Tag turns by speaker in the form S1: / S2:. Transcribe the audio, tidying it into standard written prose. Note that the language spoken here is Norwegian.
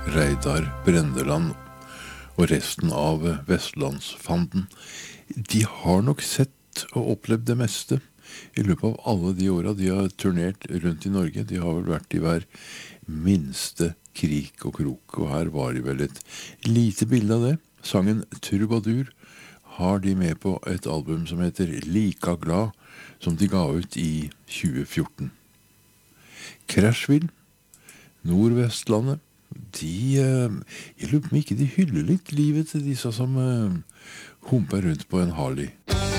S1: Reidar Brendeland og resten av Vestlandsfanden. De har nok sett og opplevd det meste i løpet av alle de årene de har turnert rundt i Norge. De har vel vært i hver minste krik og krok, og her var det vel et lite bilde av det. Sangen Trubadur har de med på et album som heter Lika glad, som de ga ut i 2014. Crashville, Nordvestlandet, jeg lurer på om ikke de hyller litt livet til disse som humper rundt på en Harley.